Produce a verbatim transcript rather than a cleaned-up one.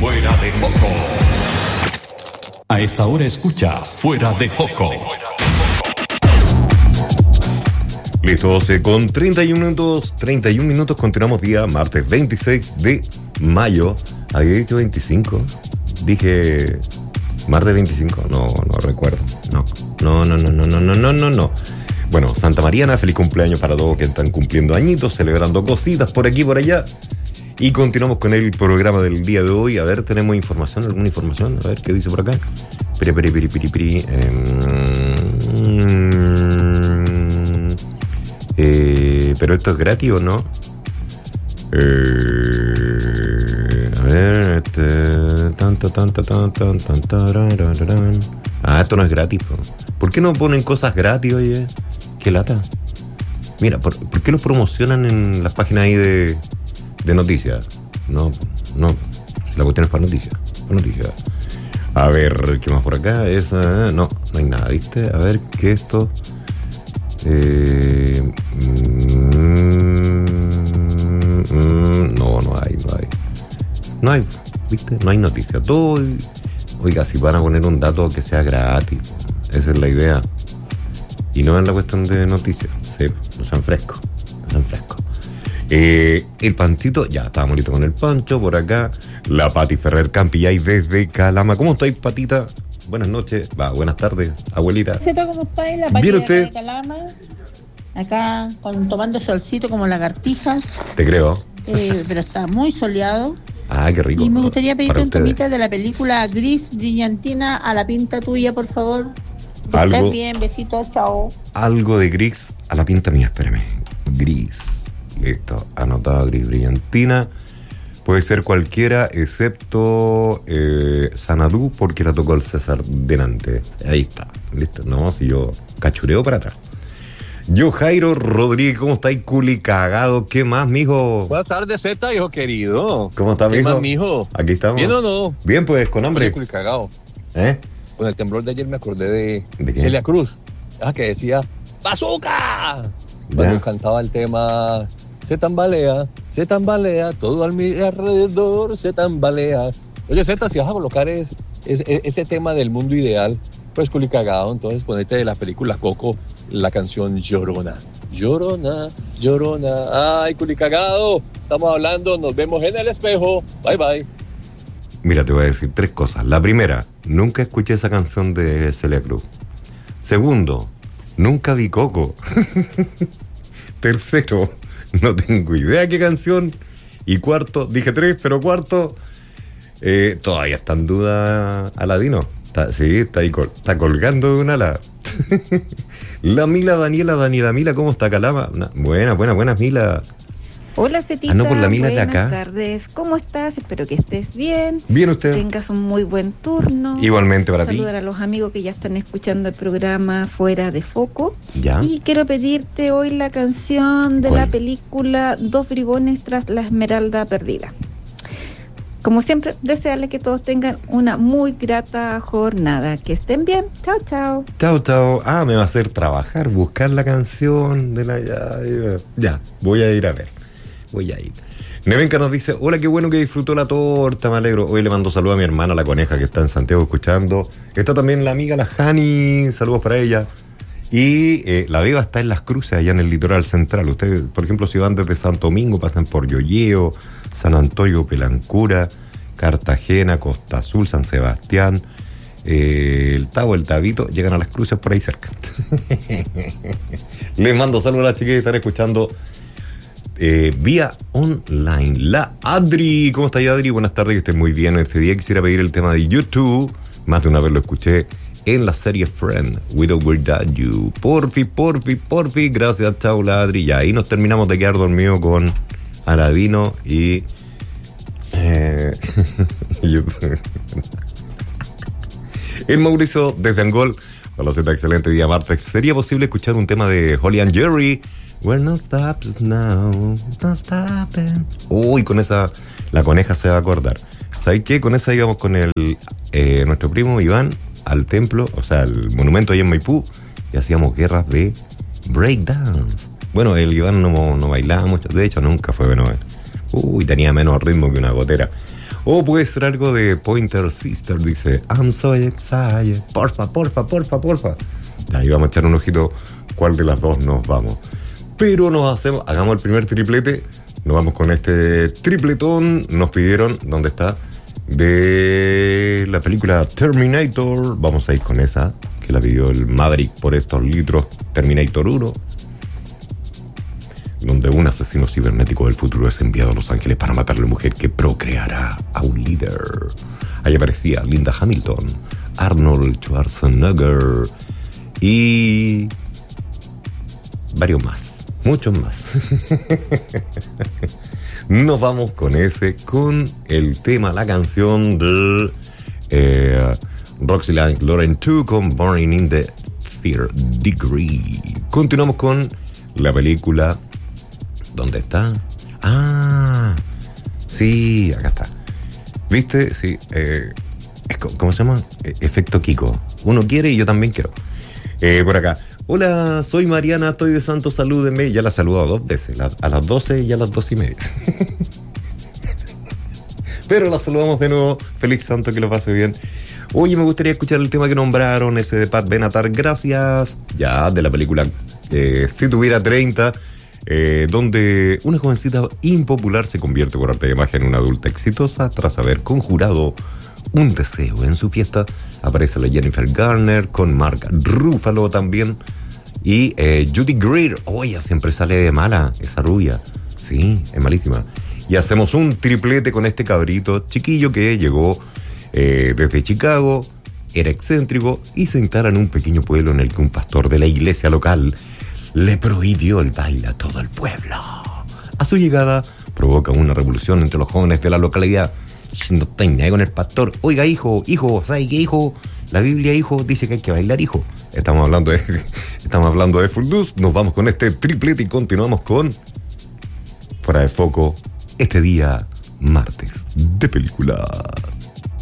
Fuera de Foco. A esta hora escuchas Fuera de Foco. Listo, doce con treinta y uno minutos, treinta y uno minutos, continuamos día martes veintiséis de mayo. ¿Había dicho veinticinco? Dije martes veinticinco, no, no recuerdo. No, no, no, no, no, no, no, no, no, no. Bueno, Santa Mariana, feliz cumpleaños para todos que están cumpliendo añitos, celebrando cositas por aquí y por allá. Y continuamos con el programa del día de hoy. A ver, ¿tenemos información? ¿Alguna información? A ver, ¿qué dice por acá? Piri, piri, piri, piri, piri. Eh, eh, ¿Pero esto es gratis o no? Eh, a ver, este... Tanta, tanta, tanta, tanta, tarararán. Ah, esto no es gratis, ¿no? ¿Por qué no ponen cosas gratis, oye? ¿Qué lata? Mira, ¿por, ¿por qué lo promocionan en las páginas ahí de... de noticias? No, no, la cuestión es para noticias, para noticias. A ver, ¿qué más por acá? Esa, no, no hay nada, ¿viste? A ver, ¿qué es esto? Eh, mm, mm, no, no hay, no hay. No hay, ¿viste? No hay noticias. Todo, oiga, si van a poner un dato que sea gratis, esa es la idea. Y no es la cuestión de noticias, sí, no sean frescos, no sean frescos. Eh, el Panchito, ya estábamos listos con el Pancho, por acá, la Pati Ferrer Campillay desde Calama. ¿Cómo estáis, Patita? Buenas noches, va, buenas tardes, abuelita. ¿Cómo estáis? La Pati ¿Bien usted? de Calama, acá con, tomando solcito como lagartijas. Te creo. Eh, pero está muy soleado. Ah, qué rico. Y me gustaría pedirte para un ustedes. temita de la película Gris Brillantina a la pinta tuya, por favor. Que Algo- estés bien, besitos, chao. Algo de gris a la pinta mía, espérame. Gris. Listo, anotado, Gris Brillantina. Puede ser cualquiera excepto eh, Sanadú, porque la tocó el César delante. Ahí está, listo. No, si yo cachureo para atrás. Yo, Jairo Rodríguez, ¿cómo estáis, culi cagado? ¿Qué más, mijo? Buenas tardes, Z, hijo querido. ¿Cómo está, ¿Qué mijo? más, mijo? Aquí estamos. ¿Bien o no? Bien, pues, con hambre. Oye, culi cagado. ¿Eh? Con el temblor de ayer me acordé de, ¿De qué? Celia Cruz, ah, que decía ¡Bazooka! Cuando Ya. cantaba el tema se tambalea, se tambalea, todo al mi alrededor se tambalea. Oye, Z, si vas a colocar es, es, es- ese tema del mundo ideal, pues culi cagado, entonces ponete de la película Coco la canción Llorona. Llorona, llorona, ay, culi cagado, estamos hablando, nos vemos en el espejo, bye bye. Mira, te voy a decir tres cosas. La primera, nunca escuché esa canción de Celia Cruz. Segundo, nunca vi Coco. Tercero, no tengo idea qué canción. Y cuarto, dije tres, pero cuarto, eh, todavía está en duda Aladino. Está, sí, está ahí col- está colgando de un ala. La Mila, Daniela, Daniela Mila, ¿cómo está, Calama? Una- buena, buena, buena, Mila. Hola, Cetita. Ah, no, por la Mila es de buenas acá. tardes. ¿Cómo estás? Espero que estés bien. Bien usted. Tengas un muy buen turno. Igualmente para ti. Saludar a los amigos que ya están escuchando el programa Fuera de Foco. Ya. Y quiero pedirte hoy la canción de ¿Cuál? la película Dos bribones tras la esmeralda perdida. Como siempre, desearles que todos tengan una muy grata jornada. Que estén bien. Chao, chao. Chao, chao. Ah, me va a hacer trabajar, buscar la canción de la... Ya, ya, ya, voy a ir a ver. Voy a ir. Nevenka nos dice, hola, qué bueno que disfrutó la torta, me alegro. Hoy le mando saludos a mi hermana, la coneja, que está en Santiago escuchando. Está también la amiga, la Jani, saludos para ella. Y eh, la Beba está en Las Cruces, allá en el litoral central. Ustedes, por ejemplo, si van desde Santo Domingo, pasan por Yoyeo, San Antonio, Pelancura, Cartagena, Costa Azul, San Sebastián, eh, el Tabo, el Tabito, llegan a Las Cruces por ahí cerca. Les mando saludos a las chiquillas que están escuchando eh, vía online. La Adri, ¿cómo está Adri? Buenas tardes, que estén muy bien. Este día quisiera pedir el tema de YouTube. Más de una vez lo escuché en la serie Friend, Widow Without You. Porfi, porfi, porfi. Gracias, chao, la Adri. Y ahí nos terminamos de quedar dormidos con Aladino y... Eh, YouTube. El Mauricio desde Angol. Hola, Z, excelente día martes. ¿Sería posible escuchar un tema de Holly and Jerry? We're not stops now, not stopping. Uy, con esa la coneja se va a acordar. ¿Sabes qué? Con esa íbamos con el eh, nuestro primo Iván al templo, o sea, al monumento ahí en Maipú, y hacíamos guerras de breakdance. Bueno, el Iván no, no bailaba mucho, de hecho nunca fue bueno. Uy, tenía menos ritmo que una gotera. O puede ser algo de Pointer Sister, dice I'm so excited. Porfa, porfa, porfa, porfa. Ahí vamos a echar un ojito cuál de las dos nos vamos. Pero nos hacemos, hagamos el primer triplete. Nos vamos con este tripletón. Nos pidieron, ¿dónde está? De la película Terminator. Vamos a ir con esa, que la pidió el Maverick por estos litros. Terminator uno, donde un asesino cibernético del futuro es enviado a Los Ángeles para matar a la mujer que procreará a un líder. Ahí aparecía Linda Hamilton, Arnold Schwarzenegger y varios más, muchos más. Nos vamos con ese, con el tema, la canción de eh, Roxy Lauren dos con Born in the Third Degree. Continuamos con la película. ¿Dónde está? Ah, sí, acá está. ¿Viste? Sí. Eh, ¿Cómo se llama? Efecto Kiko. Uno quiere y yo también quiero. Eh, por acá. Hola, soy Mariana, estoy de Santo, salúdenme. Ya la he saludado dos veces, la, a las doce y a las doce y media. Pero la saludamos de nuevo. Feliz Santo, que lo pase bien. Oye, me gustaría escuchar el tema que nombraron, ese de Pat Benatar, gracias. Ya, de la película eh, Si tuviera treinta. Eh, donde una jovencita impopular se convierte por arte de magia en una adulta exitosa tras haber conjurado un deseo. En su fiesta aparece la Jennifer Garner con Mark Ruffalo también y eh, Judy Greer. Oh, ella siempre sale de mala, esa rubia. Sí, es malísima. Y hacemos un triplete con este cabrito chiquillo que llegó eh, desde Chicago, era excéntrico y se instala en un pequeño pueblo en el que un pastor de la iglesia local le prohibió el baile a todo el pueblo. A su llegada provoca una revolución entre los jóvenes de la localidad. No estoy nada con el pastor. Oiga, hijo, hijo, ¿sabes qué, hijo? La Biblia, hijo, dice que hay que bailar, hijo. Estamos hablando de, estamos hablando de Full Deuce. Nos vamos con este triplete y continuamos con Fuera de Foco, este día martes de película.